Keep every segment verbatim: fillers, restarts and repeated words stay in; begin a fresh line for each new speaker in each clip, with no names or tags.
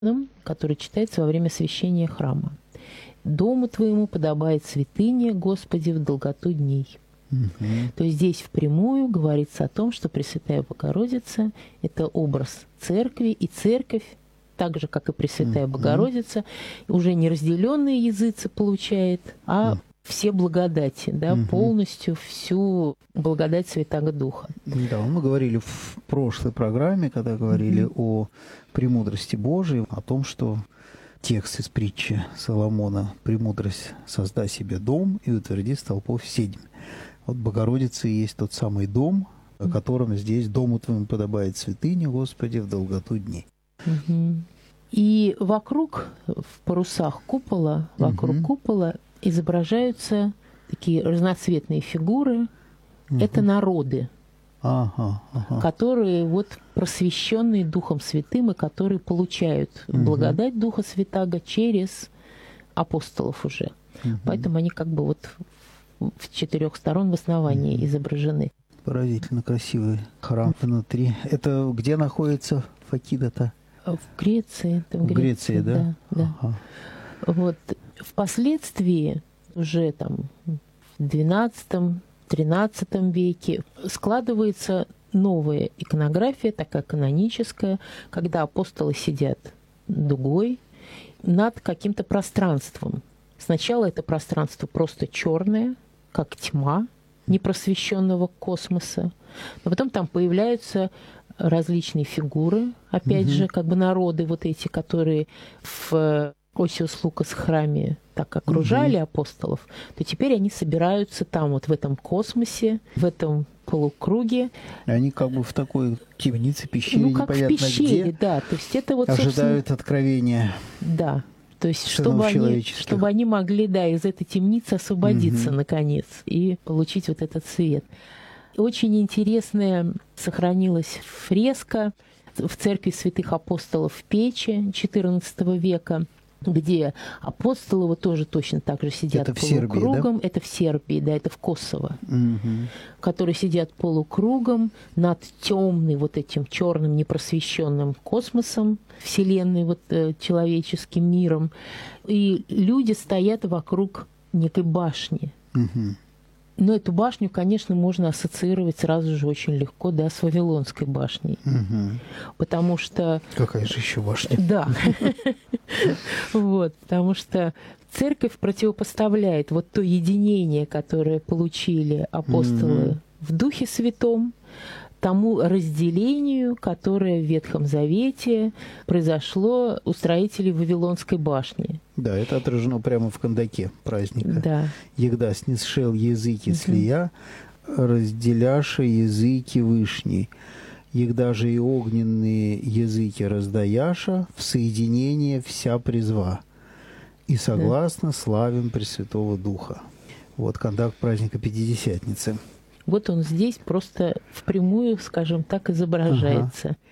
который читается во время освящения храма. «Дому твоему подобает святыня, Господи, в долготу дней». Угу. То есть здесь впрямую говорится о том, что Пресвятая Богородица – это образ церкви, и церковь, так же, как и Пресвятая угу. Богородица, уже не разделенные языцы получает, а угу. все благодати, да, угу. полностью всю благодать Святаго Духа.
Да, мы говорили в прошлой программе, когда говорили угу. о премудрости Божией, о том, что текст из притчи Соломона «Премудрость создай себе дом и утверди столпов седьми». Вот Богородица и есть тот самый дом, о котором здесь «Дому твоему подобает святыня, Господи, в долготу дней».
Угу. И вокруг, в парусах купола, вокруг угу. купола изображаются такие разноцветные фигуры. Угу. Это народы, ага, ага. которые вот просвещенные Духом Святым и которые получают угу. благодать Духа Святаго через апостолов уже. Угу. Поэтому они как бы вот в четырех сторон в основании угу. изображены.
Поразительно красивый храм внутри. Это где находится Факида-то?
В Греции.
В Греции, Греции, да?
Да, да. Ага. Вот. Впоследствии, уже там в двенадцатом-тринадцатом веке, складывается новая иконография, такая каноническая, когда апостолы сидят дугой над каким-то пространством. Сначала это пространство просто черное, как тьма непросвещенного космоса, но потом там появляются различные фигуры, опять угу. же, как бы народы вот эти, которые в Осиус Лукас храме так окружали угу. апостолов, то теперь они собираются там, вот в этом космосе, в этом полукруге.
Они как бы в такой темнице, пещере,
ну, как
непонятно
в пещере,
где,
да. То есть это вот,
ожидают откровения.
Да. То есть, чтобы они, чтобы они могли, да, из этой темницы освободиться, угу. наконец, и получить вот этот свет. Очень интересная сохранилась фреска в церкви святых апостолов в Печи четырнадцатого века, где апостолы вот тоже точно так же сидят
это
полукругом.
В Сербии, да?
Это в Сербии, да, это в Косово.
Угу.
Которые сидят полукругом над темным вот этим черным непросвещенным космосом, вселенной, вот, э, человеческим миром. И люди стоят вокруг некой башни.
Угу.
Но эту башню, конечно, можно ассоциировать сразу же очень легко, да, с Вавилонской башней.
Угу.
Потому что...
Какая же еще башня?
Да. Вот, потому что церковь противопоставляет вот то единение, которое получили апостолы в Духе Святом, тому разделению, которое в Ветхом Завете произошло у строителей Вавилонской башни.
Да, это отражено прямо в кандаке праздника.
Да.
«Егда снисшел языки
угу.
слия, разделяша языки вышней. Егда же и огненные языки раздаяша, в соединение вся призва. И согласно да. славим Пресвятого Духа». Вот кандак праздника Пятидесятницы.
Вот он здесь просто впрямую, скажем так, изображается. Ага.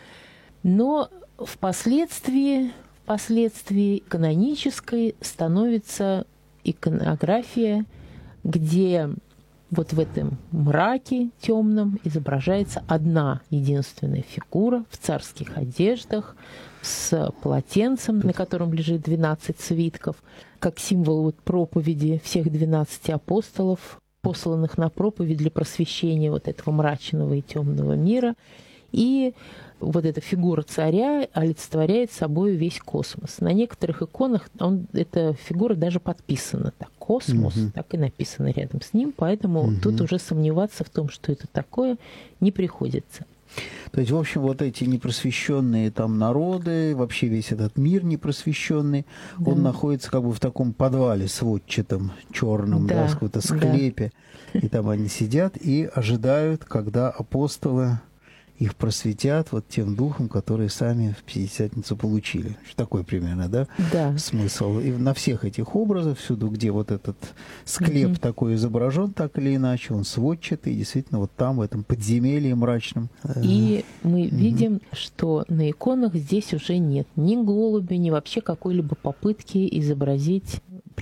Но впоследствии, впоследствии канонической становится иконография, где вот в этом мраке темном изображается одна единственная фигура в царских одеждах с полотенцем, на котором лежит двенадцать свитков, как символ вот проповеди всех двенадцати апостолов, посланных на проповедь для просвещения вот этого мрачного и темного мира. И вот эта фигура царя олицетворяет собой весь космос. На некоторых иконах он, эта фигура даже подписана так. Космос, угу. так и написано рядом с ним, поэтому угу. тут уже сомневаться в том, что это такое, не приходится.
То есть, в общем, вот эти непросвещенные там народы, вообще весь этот мир непросвещенный, да. он находится как бы в таком подвале сводчатом, черном, да, да, в каком-то склепе. Да. И там они сидят и ожидают, когда апостолы их просветят вот тем духом, который сами в Пятидесятницу получили. Такой примерно, да,
да.
смысл. И на всех этих образах, всюду, где вот этот склеп угу. такой изображен, так или иначе, он сводчатый, и действительно вот там, в этом подземелье мрачном.
И мы угу. видим, что на иконах здесь уже нет ни голубя, ни вообще какой-либо попытки изобразить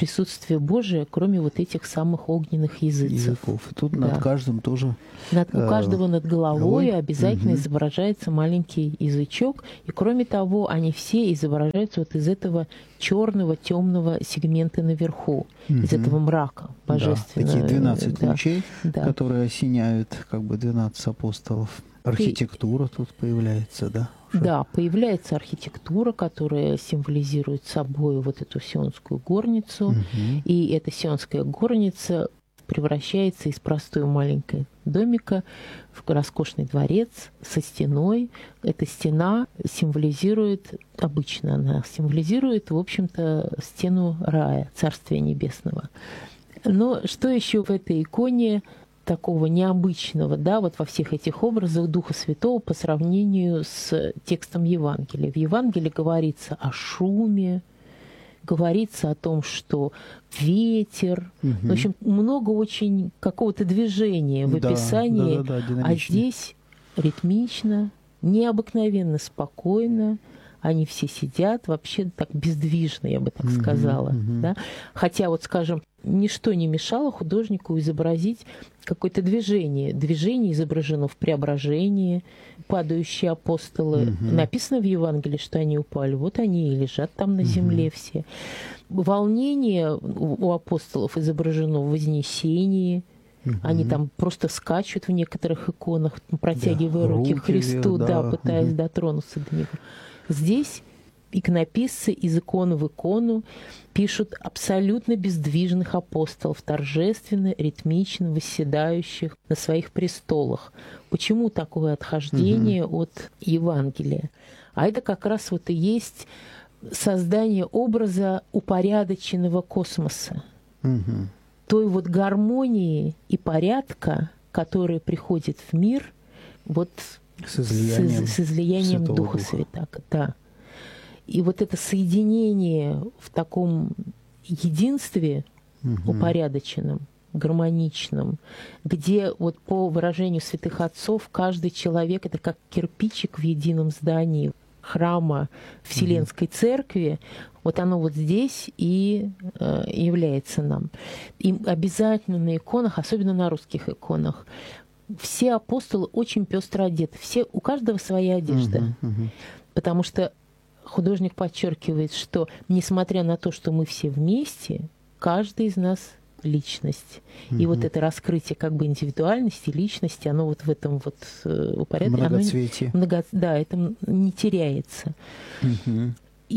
присутствие Божие, кроме вот этих самых огненных языцев.
Языков. И тут
да.
над каждым тоже...
Над, у каждого над головой
Ой.
обязательно
угу.
изображается маленький язычок. И кроме того, они все изображаются вот из этого черного, темного сегмента наверху, угу. из этого мрака божественного.
Да, такие двенадцать
да.
лучей,
да.
которые осеняют как бы двенадцать апостолов. Архитектура и... тут появляется, да? Уже?
Да, появляется архитектура, которая символизирует собой вот эту сионскую горницу. Угу. И эта сионская горница превращается из простой маленькой домика в роскошный дворец со стеной. Эта стена символизирует, обычно она символизирует, в общем-то, стену рая, Царствия Небесного. Но что еще в этой иконе такого необычного, да, вот во всех этих образах Духа Святого по сравнению с текстом Евангелия? В Евангелии говорится о шуме, говорится о том, что ветер, угу. в общем, много очень какого-то движения в описании,
да, да, да, да,
а здесь ритмично, необыкновенно спокойно, они все сидят вообще так бездвижно, я бы так угу, сказала. Угу. Да? Хотя, вот скажем, ничто не мешало художнику изобразить какое-то движение. Движение изображено в преображении. Падающие апостолы. Угу. Написано в Евангелии, что они упали. Вот они и лежат там на земле угу. все. Волнение у апостолов изображено в Вознесении. Угу. Они там просто скачут в некоторых иконах, протягивая да, руки к Христу, да, да, пытаясь угу. дотронуться до Него. Здесь иконописцы из иконы в икону пишут абсолютно бездвижных апостолов, торжественно, ритмично восседающих на своих престолах. Почему такое отхождение угу. от Евангелия? А это как раз вот и есть создание образа упорядоченного космоса. Угу. Той вот гармонии и порядка, который приходит в мир вот
с излиянием,
с, с излиянием Духа, Духа Святаго. Да. И вот это соединение в таком единстве угу. упорядоченном, гармоничном, где вот по выражению святых отцов каждый человек — это как кирпичик в едином здании храма Вселенской угу. Церкви, вот оно вот здесь и э, является нам. И обязательно на иконах, особенно на русских иконах, все апостолы очень пестро одеты, все, у каждого своя одежда. Uh-huh, uh-huh. Потому что художник подчеркивает, что несмотря на то, что мы все вместе, каждый из нас личность. Uh-huh. И вот это раскрытие как бы индивидуальности, личности, оно вот в этом вот упорядке,
многоцветие.
Оно, много, да, это не теряется. Uh-huh.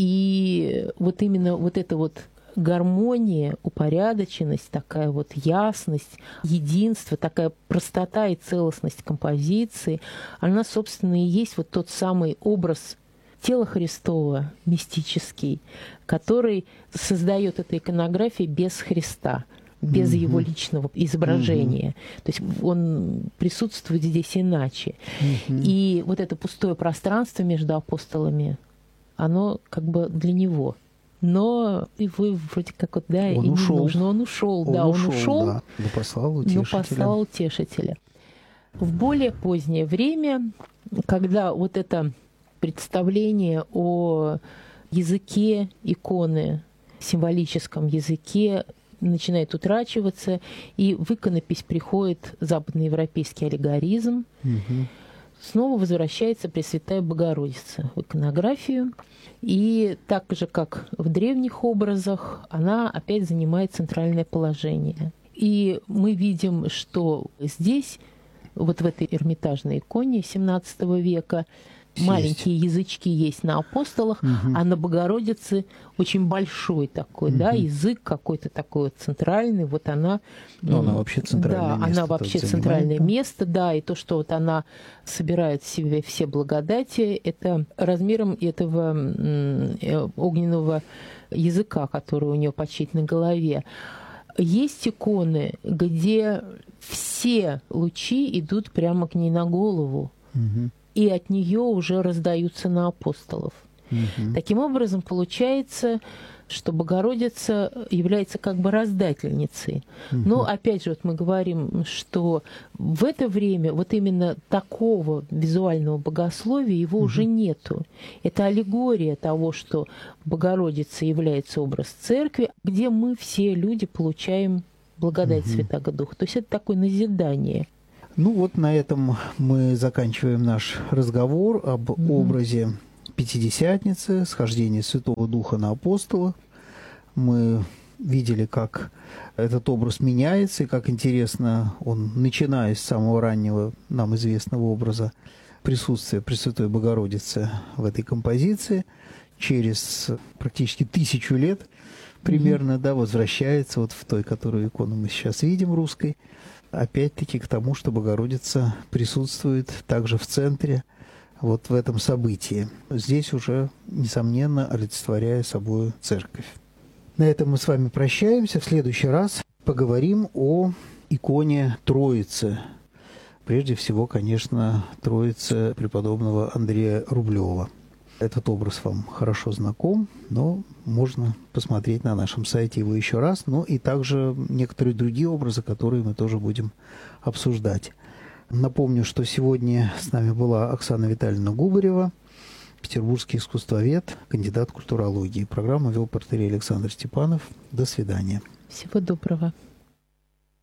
И вот именно вот это вот гармония, упорядоченность, такая вот ясность, единство, такая простота и целостность композиции, она, собственно, и есть вот тот самый образ тела Христова, мистический, который создает эта иконография без Христа, без mm-hmm. его личного изображения. Mm-hmm. То есть он присутствует здесь иначе. Mm-hmm. И вот это пустое пространство между апостолами, оно как бы для него. Но и вы вроде как вот, да,
он
и
ушел.
не нужно. Он ушел,
он
да,
ушел,
он ушел,
да. но послал утешителя.
но послал утешителя. В более позднее время, когда вот это представление о языке иконы, символическом языке, начинает утрачиваться, и в иконопись приходит западноевропейский аллегоризм, угу. снова возвращается Пресвятая Богородица в иконографию. И так же, как в древних образах, она опять занимает центральное положение. И мы видим, что здесь, вот в этой эрмитажной иконе семнадцатого века, есть. Маленькие язычки есть на апостолах, угу. а на Богородице очень большой такой, угу. да, язык какой-то такой вот центральный. Вот она...
Ну, она вообще центральное
да,
место.
Она вообще центральное место, да, и то, что вот она собирает в себе все благодати, это размером этого огненного языка, который у нее почти на голове. Есть иконы, где все лучи идут прямо к ней на голову. Угу. И от нее уже раздаются на апостолов.
Угу.
Таким образом, получается, что Богородица является как бы раздательницей. Угу. Но, опять же, вот мы говорим, что в это время вот именно такого визуального богословия его угу. уже нету. Это аллегория того, что Богородица является образ церкви, где мы все люди получаем благодать угу. Святаго Духа. То есть это такое назидание.
Ну вот на этом мы заканчиваем наш разговор об угу. образе Пятидесятницы, схождение Святого Духа на апостола. Мы видели, как этот образ меняется, и как интересно он, начиная с самого раннего нам известного образа присутствия Пресвятой Богородицы в этой композиции, через практически тысячу лет примерно, mm-hmm. да, возвращается вот в той, которую икону мы сейчас видим, русской, опять-таки к тому, что Богородица присутствует также в центре, вот в этом событии. Здесь уже, несомненно, олицетворяя собой церковь. На этом мы с вами прощаемся. В следующий раз поговорим о иконе Троицы. Прежде всего, конечно, Троицы преподобного Андрея Рублева. Этот образ вам хорошо знаком, но можно посмотреть на нашем сайте его еще раз. Ну и также некоторые другие образы, которые мы тоже будем обсуждать. Напомню, что сегодня с нами была Оксана Витальевна Губарева, петербургский искусствовед, кандидат культурологии. Программу вел протоиерей Александр Степанов. До свидания.
Всего доброго.